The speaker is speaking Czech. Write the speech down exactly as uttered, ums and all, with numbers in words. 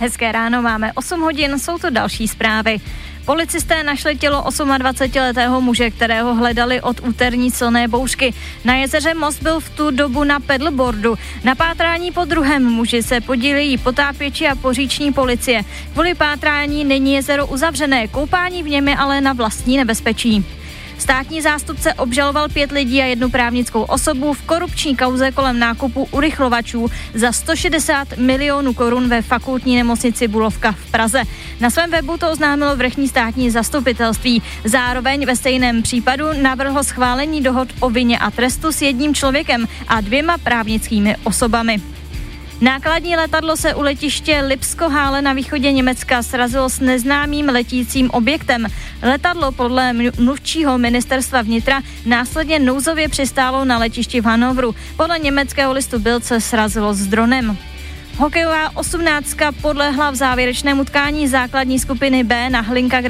Hezké ráno, máme osm hodin, jsou to další zprávy. Policisté našli tělo dvacetiosmiletého muže, kterého hledali od úterní silné bouřky. Na jezeře Most byl v tu dobu na pedalboardu. Na pátrání po druhém muži se podílejí potápěči a poříční policie. Kvůli pátrání není jezero uzavřené, koupání v něm je ale na vlastní nebezpečí. Státní zástupce obžaloval pět lidí a jednu právnickou osobu v korupční kauze kolem nákupu urychlovačů za sto šedesát milionů korun ve fakultní nemocnici Bulovka v Praze. Na svém webu to oznámilo vrchní státní zastupitelství. Zároveň ve stejném případu navrhlo schválení dohod o vině a trestu s jedním člověkem a dvěma právnickými osobami. Nákladní letadlo se u letiště Lipsko-Hále na východě Německa srazilo s neznámým letícím objektem. Letadlo podle mluvčího ministerstva vnitra následně nouzově přistálo na letišti v Hannoveru. Podle německého listu Bild se srazilo s dronem. Hokejová osmnáctka podlehla v závěrečném utkání základní skupiny B na Hlinka